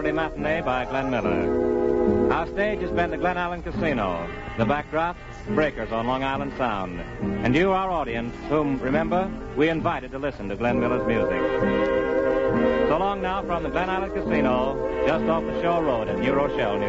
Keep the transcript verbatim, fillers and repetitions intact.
Saturday Matinee by Glenn Miller. Our stage has been the Glen Allen Casino. The backdrop, breakers on Long Island Sound. And you, our audience, whom, remember, we invited to listen to Glenn Miller's music. So long now from the Glen Allen Casino, just off the Shore Road in New Rochelle, New York.